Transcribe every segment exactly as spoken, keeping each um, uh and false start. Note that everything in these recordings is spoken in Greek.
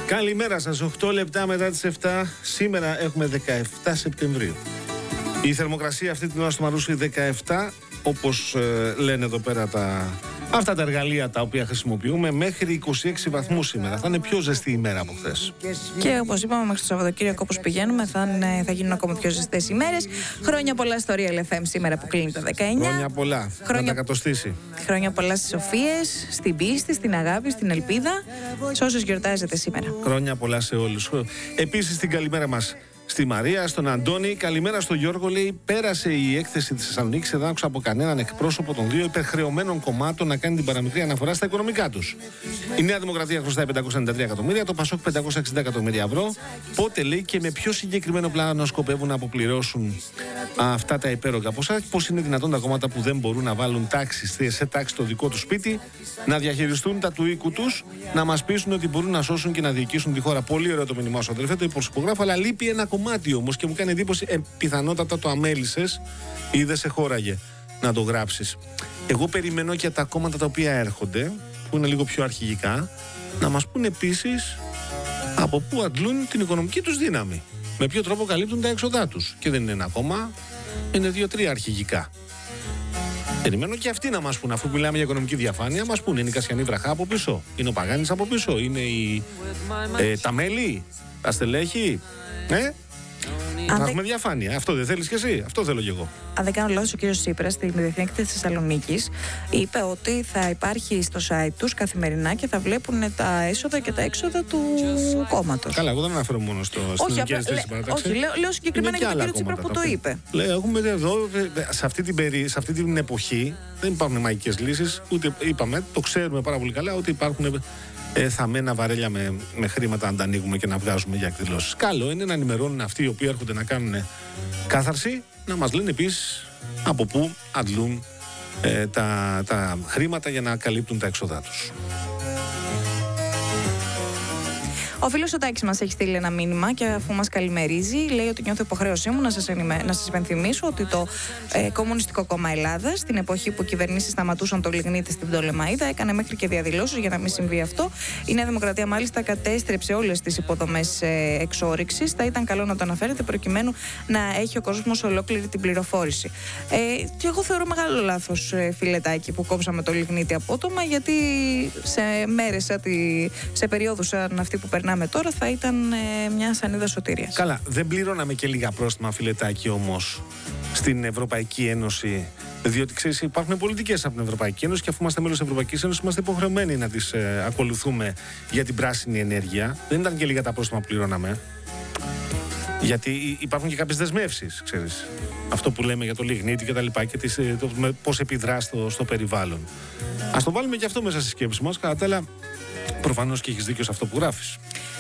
Καλημέρα σας, οκτώ λεπτά μετά τις επτά. Σήμερα έχουμε δεκαεφτά Σεπτεμβρίου. Η θερμοκρασία αυτή την ώρα στο Μαρούσι δεκαεφτά, όπως ε, λένε εδώ πέρα τα, αυτά τα εργαλεία τα οποία χρησιμοποιούμε, μέχρι είκοσι έξι βαθμούς σήμερα. Θα είναι πιο ζεστή ημέρα από χθες. Και όπως είπαμε, μέχρι το Σαββατοκύριακο όπως πηγαίνουμε θα, είναι, θα γίνουν ακόμα πιο ζεστές ημέρες. Χρόνια πολλά στο Real εφ εμ σήμερα που κλείνει το δεκαεννιά. Χρόνια πολλά. Χρόνια... Να τα κατοστήσει. Χρόνια πολλά στις σοφίες, στην πίστη, στην αγάπη, στην ελπίδα. Σε όσους γιορτάζετε σήμερα. Χρόνια πολλά σε όλους. Επίσης την καλημέρα μας στη Μαρία, στον Αντώνη. Καλημέρα στον Γιώργο. Λέει: πέρασε η έκθεση της Θεσσαλονίκης. Δεν άκουσα από κανέναν εκπρόσωπο των δύο υπερχρεωμένων κομμάτων να κάνει την παραμικρή αναφορά στα οικονομικά τους. Η Νέα Δημοκρατία χρωστάει πεντακόσια ενενήντα τρία εκατομμύρια, το Πασόκ πεντακόσια εξήντα εκατομμύρια ευρώ. Πότε, λέει, και με ποιο συγκεκριμένο πλάνο σκοπεύουν να αποπληρώσουν αυτά τα υπέρογκα ποσά? Πώς είναι δυνατόν τα κόμματα που δεν μπορούν να βάλουν τάξη σε τάξη το δικό του σπίτι, να διαχειριστούν τα του οίκου τους, να μας πείσουν ότι μπορούν να σώσουν και να διοικήσουν τη χώρα? Πολύ ωραίο το μήνυμά σου, αδερφέ, το υποσυπογράφω, αλλά λείπει ένα κομμάτι όμως και μου κάνει εντύπωση, ε, πιθανότατα το αμέλησες ή δεν σε χώραγε να το γράψεις. Εγώ περιμένω και τα κόμματα τα οποία έρχονται, που είναι λίγο πιο αρχηγικά, να μας πούν επίσης από πού αντλούν την οικονομική τους δύναμη. Με ποιο τρόπο καλύπτουν τα έξοδά τους. Και δεν είναι ένα κόμμα, είναι δύο-τρία αρχηγικά. Περιμένω και αυτοί να μας πούν, αφού μιλάμε για οικονομική διαφάνεια, μας πούν: είναι η Κασιανή Βραχά από πίσω, είναι ο Παγάνης από πίσω, είναι η, ε, τα μέλη, τα στελέχη. Ε? Να δε... έχουμε διαφάνεια. Αυτό δεν θέλεις κι εσύ? Αυτό θέλω κι εγώ. Αν δεν κάνω λάθος, ο κύριος Τσίπρας στην Διεθνή Έκθεση της Θεσσαλονίκης είπε ότι θα υπάρχει στο site τους καθημερινά και θα βλέπουν τα έσοδα και τα έξοδα του κόμματος. Καλά, εγώ δεν αναφέρω μόνο στο όχι, απλά, λέ, όχι, λέω, λέω συγκεκριμένα για τον κύριο Τσίπρα που το είπε. Λέω, έχουμε εδώ, σε αυτή, την περί, σε αυτή την εποχή δεν υπάρχουν μαγικές λύσεις. Ούτε είπαμε, το ξέρουμε πάρα πολύ καλά ότι υπάρχουν Ε, θα μένα βαρέλια με, με χρήματα αν τα ανοίγουμε και να βγάζουμε για εκδηλώσεις. Καλό είναι να ενημερώνουν αυτοί οι οποίοι έρχονται να κάνουν κάθαρση, να μας λένε επίσης από πού αντλούν ε, τα, τα χρήματα για να καλύπτουν τα έξοδά τους. Ο φίλος ο Τάκης μας έχει στείλει ένα μήνυμα και αφού μας καλημερίζει, λέει ότι νιώθω υποχρέωσή μου να σας, ενημε... να σας υπενθυμίσω ότι το ε, Κομμουνιστικό Κόμμα Ελλάδας, στην εποχή που κυβερνήσεις σταματούσαν το λιγνίτη στην Πτολεμαΐδα, έκανε μέχρι και διαδηλώσεις για να μην συμβεί αυτό. Η Νέα Δημοκρατία μάλιστα κατέστρεψε όλες τις υποδομές ε, εξόρυξης. Θα ήταν καλό να το αναφέρετε προκειμένου να έχει ο κόσμος ολόκληρη την πληροφόρηση. Ε, και εγώ θεωρώ μεγάλο λάθος, ε, φίλε Τάκη, που κόψαμε το λιγνίτη απότομα, γιατί σε μέρες, σε περίοδους σαν αυτή που περνάμε τώρα θα ήταν ε, μια σανίδα σωτηρίας. Καλά, δεν πληρώναμε και λίγα πρόστιμα, φιλετάκι, όμως στην Ευρωπαϊκή Ένωση, διότι ξέρεις, υπάρχουν πολιτικές από την Ευρωπαϊκή Ένωση και αφού είμαστε μέλος της Ευρωπαϊκής Ένωσης είμαστε υποχρεωμένοι να τις ε, ακολουθούμε για την πράσινη ενέργεια. Δεν ήταν και λίγα τα πρόστιμα που πληρώναμε, γιατί υπάρχουν και κάποιες δεσμεύσεις, ξέρεις, αυτό που λέμε για το λιγνίτη και τα λοιπά και τις, ε, το, με, πώς επιδρά στο, στο περιβάλλον. Ας το βάλουμε και αυτό μέσα στη σκέψη μας. Κατά τα άλλα, προφανώς και έχεις δίκιο σε αυτό που γράφεις.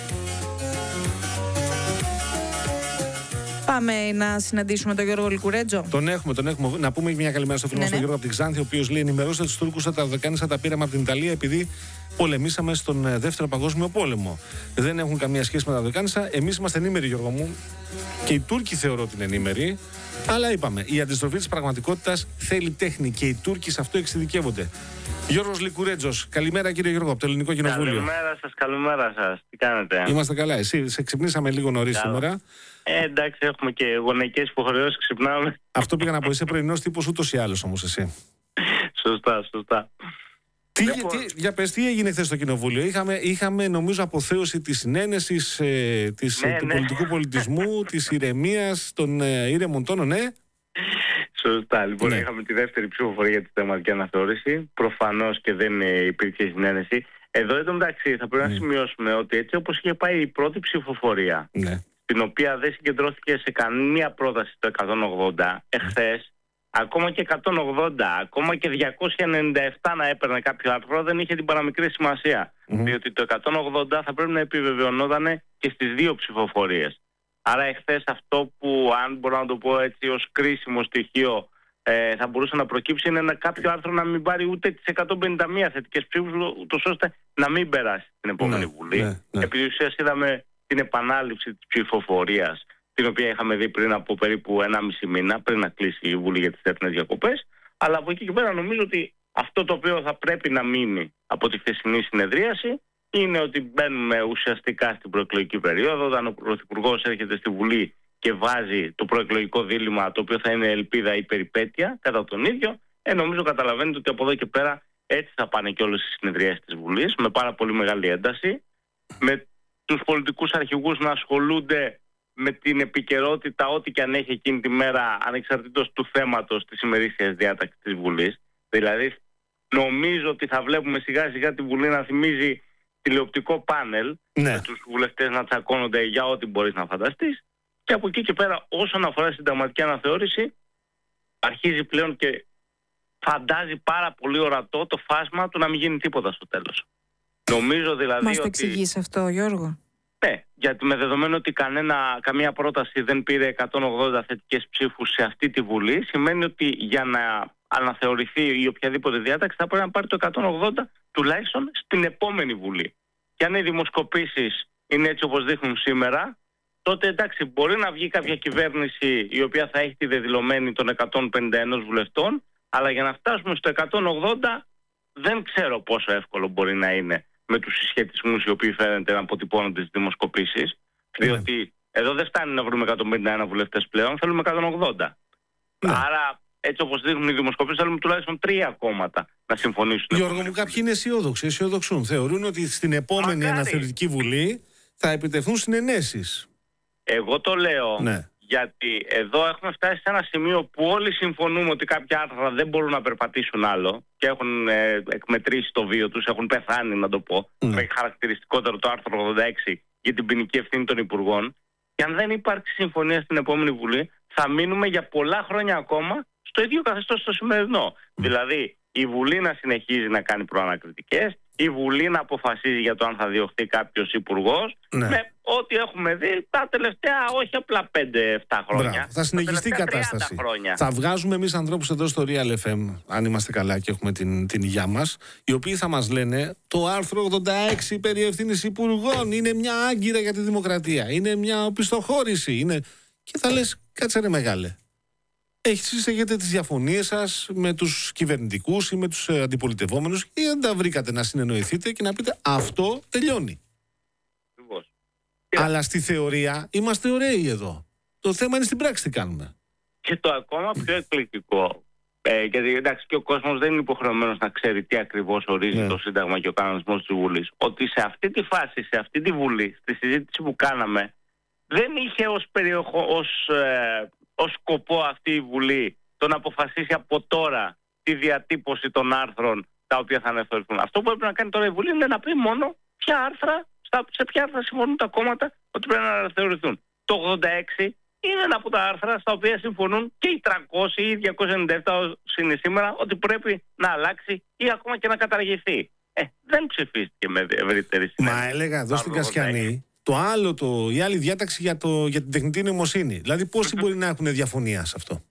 Πάμε να συναντήσουμε τον Γιώργο Λικουρέτζο. Τον έχουμε, τον έχουμε. Να πούμε μια καλημέρα στο φίλο μας, ναι, τον Γιώργο από την Ξάνθη, ο οποίος λέει: ενημερώστε τους Τούρκους ότι τα Δωδεκάνησα τα πήραμε από την Ιταλία επειδή πολεμήσαμε στον Δεύτερο Παγκόσμιο Πόλεμο. Δεν έχουν καμία σχέση με τα Δωδεκάνησα. Εμείς είμαστε ενήμεροι, Γιώργο μου, και οι Τούρκοι θεωρώ ότι είναι ενήμεροι. Αλλά είπαμε, η αντιστροφή της πραγματικότητας θέλει τέχνη και οι Τούρκοι σε αυτό εξειδικεύονται. Γιώργος Λικουρέτζος, καλημέρα κύριε Γιώργο από το Ελληνικό Κοινοβούλιο. Καλημέρα σας, καλημέρα σας. Τι κάνετε? Είμαστε καλά. Εσύ, σε ξυπνήσαμε λίγο νωρίς σήμερα. Ε, εντάξει, έχουμε και γονεϊκές υποχρεώσεις, ξυπνάμε. Αυτό πήγα να πω. Είσαι πρωινός τύπος ούτως ή άλλως όμως εσύ. Σωστά, σωστά. Τι, λοιπόν, τι, για πες, τι έγινε χθες στο Κοινοβούλιο? Είχαμε, είχαμε νομίζω αποθέωση της συνένεσης, ε, της, ναι, του ναι. πολιτικού πολιτισμού, της ηρεμίας, των ε, ήρεμων τόνων, ναι. Σωστά. Λοιπόν, ναι. είχαμε τη δεύτερη ψηφοφορία για τη θεματική αναθεώρηση. Προφανώς και δεν ε, υπήρχε συνένεση. Εδώ εντωμεταξύ θα πρέπει ναι. να σημειώσουμε ότι έτσι όπως είχε πάει η πρώτη ψηφοφορία, ναι. την οποία δεν συγκεντρώθηκε σε καμία πρόταση το εκατόν ογδόντα, εχθές, ακόμα και εκατόν ογδόντα, ακόμα και διακόσια ενενήντα επτά να έπαιρνε κάποιο άρθρο, δεν είχε την παραμικρή σημασία. Mm-hmm. Διότι το εκατόν ογδόντα θα πρέπει να επιβεβαιωνόταν και στις δύο ψηφοφορίες. Άρα εχθές αυτό που, αν μπορώ να το πω έτσι ως κρίσιμο στοιχείο, ε, θα μπορούσε να προκύψει είναι ένα κάποιο άρθρο να μην πάρει ούτε τις εκατόν πενήντα μία θετικές ψήφους, ούτως ώστε να μην περάσει την επόμενη ναι, Βουλή. Ναι, ναι. Επειδή ουσίας είδαμε την επανάληψη της ψηφοφορίας, την οποία είχαμε δει πριν από περίπου ενάμιση μήνα, πριν να κλείσει η Βουλή για τις θερινές διακοπές. Αλλά από εκεί και πέρα νομίζω ότι αυτό το οποίο θα πρέπει να μείνει από τη χθεσινή συνεδρίαση είναι ότι μπαίνουμε ουσιαστικά στην προεκλογική περίοδο, όταν ο Πρωθυπουργός έρχεται στη Βουλή και βάζει το προεκλογικό δίλημμα, το οποίο θα είναι ελπίδα ή περιπέτεια, κατά τον ίδιο. Ε, νομίζω καταλαβαίνετε ότι από εδώ και πέρα έτσι θα πάνε και όλες οι συνεδριάσεις της Βουλής, με πάρα πολύ μεγάλη ένταση, με τους πολιτικούς αρχηγούς να ασχολούνται με την επικαιρότητα, ό,τι και αν έχει εκείνη τη μέρα, ανεξαρτήτως του θέματος της ημερήσιας διάταξης της Βουλής. Δηλαδή, νομίζω ότι θα βλέπουμε σιγά σιγά τη Βουλή να θυμίζει τηλεοπτικό πάνελ, ναι, με τους βουλευτές να τσακώνονται για ό,τι μπορείς να φανταστείς. Και από εκεί και πέρα, όσον αφορά συνταγματική αναθεώρηση, αρχίζει πλέον και φαντάζει πάρα πολύ ορατό το φάσμα του να μην γίνει τίποτα στο τέλος. Νομίζω δηλαδή. Μας το ότι... εξηγείς αυτό, Γιώργο? Ναι, γιατί με δεδομένο ότι κανένα, καμία πρόταση δεν πήρε εκατόν ογδόντα θετικές ψήφους σε αυτή τη Βουλή, σημαίνει ότι για να αναθεωρηθεί η οποιαδήποτε διάταξη θα πρέπει να πάρει το εκατόν ογδόντα τουλάχιστον στην επόμενη Βουλή. Και αν οι δημοσκοπήσεις είναι έτσι όπως δείχνουν σήμερα, τότε εντάξει, μπορεί να βγει κάποια κυβέρνηση η οποία θα έχει τη δεδηλωμένη των εκατόν πενήντα ένα βουλευτών, αλλά για να φτάσουμε στο εκατόν ογδόντα δεν ξέρω πόσο εύκολο μπορεί να είναι με τους συσχετισμούς οι οποίοι φαίνεται να αποτυπώνονται στις δημοσκοπήσεις. Mm. Διότι εδώ δεν φτάνει να βρούμε εκατόν πενήντα ένα βουλευτές πλέον, θέλουμε εκατόν ογδόντα. Mm. Άρα, έτσι όπως δείχνουν οι δημοσκοπήσεις, θέλουμε τουλάχιστον τρία κόμματα να συμφωνήσουν. Γιώργο μου, κάποιοι είναι αισιόδοξοι, αισιοδοξούν. Θεωρούν ότι στην επόμενη Μακάρι. αναθεωρητική Βουλή θα επιτευχθούν συνενέσεις. Εγώ το λέω. Ναι. Γιατί εδώ έχουμε φτάσει σε ένα σημείο που όλοι συμφωνούμε ότι κάποια άρθρα δεν μπορούν να περπατήσουν άλλο και έχουν ε, εκμετρήσει το βίο τους, έχουν πεθάνει να το πω. Mm. Με χαρακτηριστικότερο το άρθρο ογδόντα έξι για την ποινική ευθύνη των υπουργών. Και αν δεν υπάρξει συμφωνία στην επόμενη Βουλή, θα μείνουμε για πολλά χρόνια ακόμα στο ίδιο καθεστώς στο σημερινό. Mm. Δηλαδή, η Βουλή να συνεχίζει να κάνει προανακριτικές, η Βουλή να αποφασίζει για το αν θα διωχθεί κάποιος υπουργός, ναι, με ό,τι έχουμε δει τα τελευταία, όχι απλά πέντε εφτά χρόνια. Μπράβο. Θα συνεχιστεί η κατάσταση. Θα βγάζουμε εμείς ανθρώπους εδώ στο Real εφ εμ, αν είμαστε καλά και έχουμε την, την υγειά μας, οι οποίοι θα μας λένε το άρθρο ογδόντα έξι περί ευθύνης υπουργών είναι μια άγκυρα για τη δημοκρατία, είναι μια οπισθοχώρηση, είναι... και θα λες, κάτσε ρε μεγάλε. Εσείς έχετε τις διαφωνίες σας με τους κυβερνητικούς ή με τους ε, αντιπολιτευόμενους ή δεν τα βρήκατε να συνεννοηθείτε και να πείτε αυτό τελειώνει. Ακριβώς. Αλλά στη θεωρία είμαστε ωραίοι εδώ. Το θέμα είναι στην πράξη τι κάνουμε. Και το ακόμα πιο εκπληκτικό, ε, γιατί εντάξει και ο κόσμος δεν είναι υποχρεωμένος να ξέρει τι ακριβώς ορίζει yeah. το Σύνταγμα και ο κανονισμός της Βουλής, ότι σε αυτή τη φάση, σε αυτή τη Βουλή, στη συζήτηση που κάναμε, δεν είχε ως, περιοχο, ως ε, ως σκοπό αυτή η Βουλή το να αποφασίσει από τώρα τη διατύπωση των άρθρων τα οποία θα αναθεωρηθούν. Αυτό που πρέπει να κάνει τώρα η Βουλή είναι να πει μόνο ποια άρθρα, σε ποια άρθρα συμφωνούν τα κόμματα ότι πρέπει να αναθεωρηθούν. Το ογδόντα έξι είναι ένα από τα άρθρα στα οποία συμφωνούν και οι τριακόσιοι ή οι διακόσιοι ενενήντα επτά όσοι είναι σήμερα ότι πρέπει να αλλάξει ή ακόμα και να καταργηθεί. Ε, δεν ψηφίστηκε με ευρύτερη συνέντευξη. Μα έλεγα εδώ στην Κασιανή. Το άλλο, το, η άλλη διάταξη για, το, για την τεχνητή νοημοσύνη. Δηλαδή, πόσοι μπορεί να έχουν διαφωνία σε αυτό?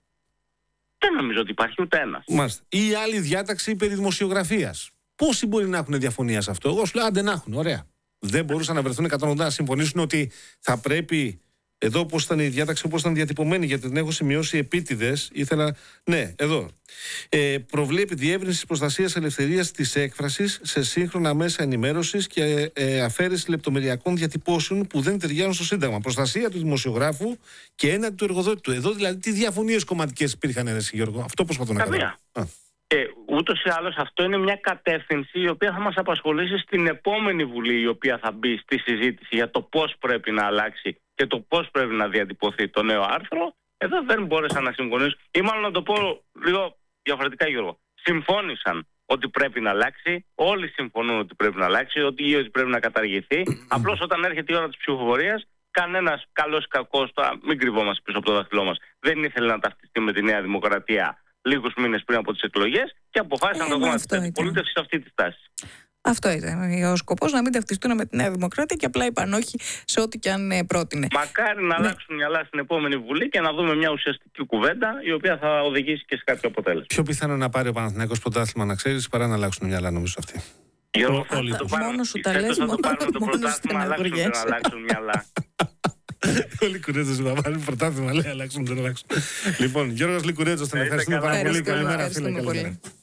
Δεν νομίζω ότι υπάρχει ούτε ένας. Μάλιστα. Ή η άλλη διάταξη περί δημοσιογραφίας. Πόσοι μπορεί να έχουν διαφωνία σε αυτό? Εγώ σου λέω, άντε να έχουν, ωραία. Δεν μπορούσαν να βρεθούν εκατόν ογδόντα να συμφωνήσουν ότι θα πρέπει. Εδώ, όπως ήταν η διάταξη, όπως ήταν διατυπωμένη, γιατί την έχω σημειώσει επίτηδες, ήθελα. Ναι, εδώ. Ε, προβλέπει διεύρυνση της προστασίας ελευθερίας της έκφρασης σε σύγχρονα μέσα ενημέρωσης και ε, αφαίρεση λεπτομεριακών διατυπώσεων που δεν ταιριάζουν στο Σύνταγμα. Προστασία του δημοσιογράφου και έναντι του εργοδότη του. Εδώ δηλαδή τι διαφωνίες κομματικές υπήρχαν, εσύ Γιώργο? Αυτό προσπαθώ να κάνω. Ε, ούτως ή άλλως αυτό είναι μια κατεύθυνση η οποία θα μας απασχολήσει στην επόμενη Βουλή, η οποία θα μπει στη συζήτηση για το πώς πρέπει να αλλάξει και το πώς πρέπει να διατυπωθεί το νέο άρθρο. Εδώ δεν μπόρεσαν να συμφωνήσουν, ή μάλλον να το πω λίγο διαφορετικά, Γιώργο. Συμφώνησαν ότι πρέπει να αλλάξει, όλοι συμφωνούν ότι πρέπει να αλλάξει, ότι ή ότι πρέπει να καταργηθεί. Απλώς όταν έρχεται η ώρα της ψηφοφορίας, κανένας καλός ή κακός, τώρα μην κρυβόμαστε πίσω από το δάχτυλό μας, δεν ήθελε να ταυτιστεί με τη Νέα Δημοκρατία λίγους μήνες πριν από τις εκλογές και αποφάσισαν ε, να βγάλουν την αντιπολίτευση σε αυτή τη στάση. Αυτό ήταν ο σκοπός, να μην ταυτιστούν με τη Νέα Δημοκρατία και απλά είπαν όχι σε ό,τι και αν πρότεινε. Μακάρι να ναι. αλλάξουν μυαλά στην επόμενη Βουλή και να δούμε μια ουσιαστική κουβέντα η οποία θα οδηγήσει και σε κάποιο αποτέλεσμα. Πιο πιθανό να πάρει ο Παναθηναϊκός πρωτάθλημα, να ξέρεις, παρά να αλλάξουν μυαλά, νομίζω αυτοί. Γιώργο, όλοι το πάρουν. Μόνο σου τα λες, μόνο, το πάρουν το πρωτάθλημα, αλλάξουν και να αλλάξουν μυαλά. Ο Λικουρέτζος θα πάρει πρωτάθλημα, λέει αλλάξουν, δεν αλλάξουν. Λοιπόν, Γιώργος Λικουρέτζος, τον ευχαριστούμε πάρα πολύ. Καλημέρα, φίλε.